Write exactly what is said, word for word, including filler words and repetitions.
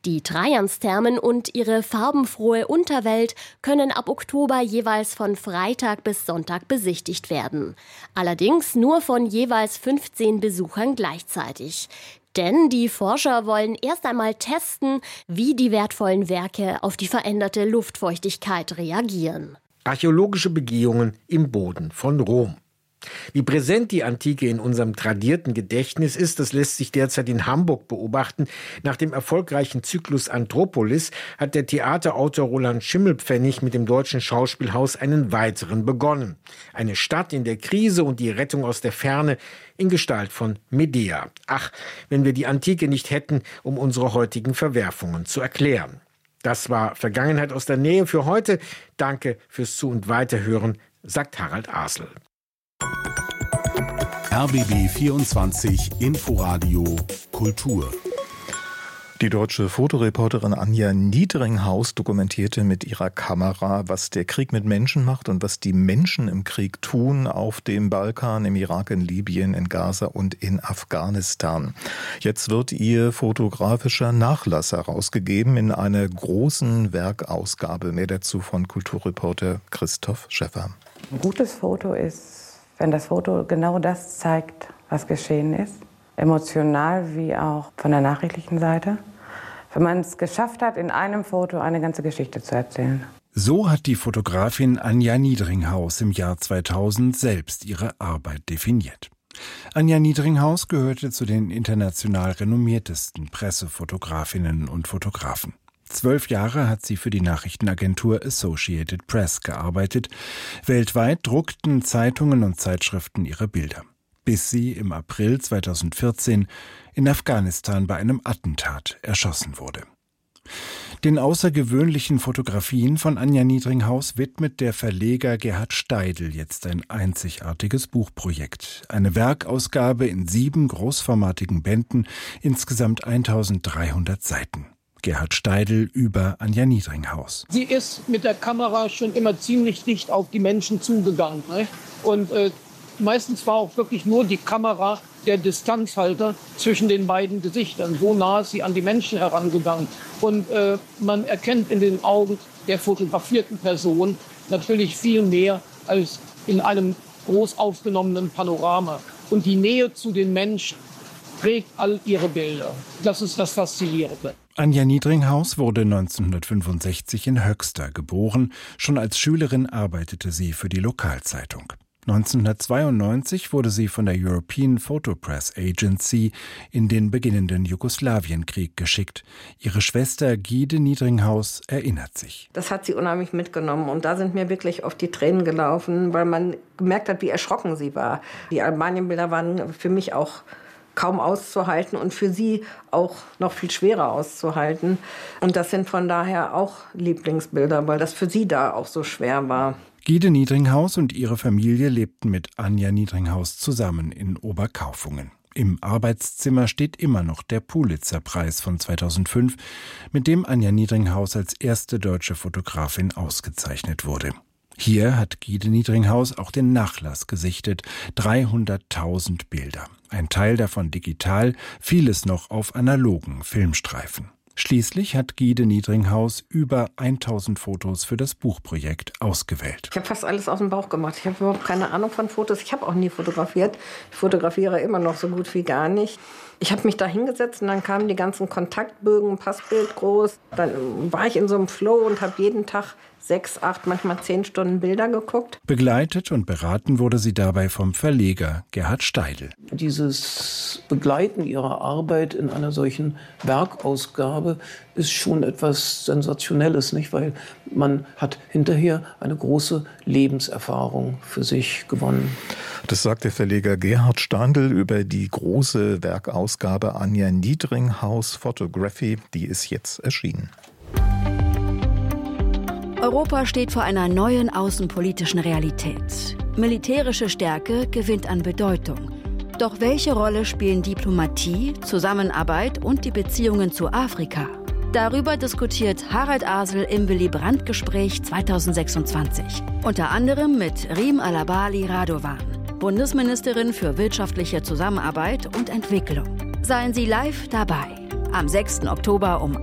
Die Trajansthermen und ihre farbenfrohe Unterwelt können ab Oktober jeweils von Freitag bis Sonntag besichtigt werden. Allerdings nur von jeweils fünfzehn Besuchern gleichzeitig. Denn die Forscher wollen erst einmal testen, wie die wertvollen Werke auf die veränderte Luftfeuchtigkeit reagieren. Archäologische Begehungen im Boden von Rom. Wie präsent die Antike in unserem tradierten Gedächtnis ist, das lässt sich derzeit in Hamburg beobachten. Nach dem erfolgreichen Zyklus Anthropolis hat der Theaterautor Roland Schimmelpfennig mit dem Deutschen Schauspielhaus einen weiteren begonnen. Eine Stadt in der Krise und die Rettung aus der Ferne in Gestalt von Medea. Ach, wenn wir die Antike nicht hätten, um unsere heutigen Verwerfungen zu erklären. Das war Vergangenheit aus der Nähe für heute. Danke fürs Zu- und Weiterhören, sagt Harald Asel. R B B vierundzwanzig Inforadio Kultur. Die deutsche Fotoreporterin Anja Niedringhaus dokumentierte mit ihrer Kamera, was der Krieg mit Menschen macht und was die Menschen im Krieg tun auf dem Balkan, im Irak, in Libyen, in Gaza und in Afghanistan. Jetzt wird ihr fotografischer Nachlass herausgegeben in einer großen Werkausgabe. Mehr dazu von Kulturreporter Christoph Schäffer. Ein gutes Foto ist, wenn das Foto genau das zeigt, was geschehen ist, emotional wie auch von der nachrichtlichen Seite, wenn man es geschafft hat, in einem Foto eine ganze Geschichte zu erzählen. So hat die Fotografin Anja Niedringhaus im Jahr zweitausend selbst ihre Arbeit definiert. Anja Niedringhaus gehörte zu den international renommiertesten Pressefotografinnen und Fotografen. Zwölf Jahre hat sie für die Nachrichtenagentur Associated Press gearbeitet. Weltweit druckten Zeitungen und Zeitschriften ihre Bilder. Bis sie im April zweitausendvierzehn in Afghanistan bei einem Attentat erschossen wurde. Den außergewöhnlichen Fotografien von Anja Niedringhaus widmet der Verleger Gerhard Steidl jetzt ein einzigartiges Buchprojekt. Eine Werkausgabe in sieben großformatigen Bänden, insgesamt eintausenddreihundert Seiten. Gerhard Steidl über Anja Niedringhaus. Sie ist mit der Kamera schon immer ziemlich dicht auf die Menschen zugegangen. Ne? Und äh, meistens war auch wirklich nur die Kamera der Distanzhalter zwischen den beiden Gesichtern. So nah ist sie an die Menschen herangegangen. Und äh, man erkennt in den Augen der fotografierten Person natürlich viel mehr als in einem groß aufgenommenen Panorama. Und die Nähe zu den Menschen prägt all ihre Bilder. Das ist das Faszinierende. Anja Niedringhaus wurde neunzehnhundertfünfundsechzig in Höxter geboren. Schon als Schülerin arbeitete sie für die Lokalzeitung. neunzehnhundertzweiundneunzig wurde sie von der European Photo Press Agency in den beginnenden Jugoslawienkrieg geschickt. Ihre Schwester Gide Niedringhaus erinnert sich. Das hat sie unheimlich mitgenommen und da sind mir wirklich oft die Tränen gelaufen, weil man gemerkt hat, wie erschrocken sie war. Die Albanienbilder waren für mich auch kaum auszuhalten und für sie auch noch viel schwerer auszuhalten. Und das sind von daher auch Lieblingsbilder, weil das für sie da auch so schwer war. Gide Niedringhaus und ihre Familie lebten mit Anja Niedringhaus zusammen in Oberkaufungen. Im Arbeitszimmer steht immer noch der Pulitzer-Preis von zweitausendfünf, mit dem Anja Niedringhaus als erste deutsche Fotografin ausgezeichnet wurde. Hier hat Gide Niedringhaus auch den Nachlass gesichtet, dreihunderttausend Bilder. Ein Teil davon digital, vieles noch auf analogen Filmstreifen. Schließlich hat Gide Niedringhaus über tausend Fotos für das Buchprojekt ausgewählt. Ich habe fast alles aus dem Bauch gemacht. Ich habe überhaupt keine Ahnung von Fotos. Ich habe auch nie fotografiert. Ich fotografiere immer noch so gut wie gar nicht. Ich habe mich da hingesetzt und dann kamen die ganzen Kontaktbögen, Passbild groß. Dann war ich in so einem Flow und habe jeden Tag sechs, acht, manchmal zehn Stunden Bilder geguckt. Begleitet und beraten wurde sie dabei vom Verleger Gerhard Steidl. Dieses Begleiten ihrer Arbeit in einer solchen Werkausgabe ist schon etwas Sensationelles, nicht? Weil man hat hinterher eine große Lebenserfahrung für sich gewonnen. Das sagt der Verleger Gerhard Steidl über die große Werkausgabe Anja Niedringhaus Photography, die ist jetzt erschienen. Europa steht vor einer neuen außenpolitischen Realität. Militärische Stärke gewinnt an Bedeutung. Doch welche Rolle spielen Diplomatie, Zusammenarbeit und die Beziehungen zu Afrika? Darüber diskutiert Harald Asel im Willy Brandt-Gespräch zweitausendsechsundzwanzig. Unter anderem mit Rim Alabali Radovan, Bundesministerin für wirtschaftliche Zusammenarbeit und Entwicklung. Seien Sie live dabei. Am sechsten Oktober um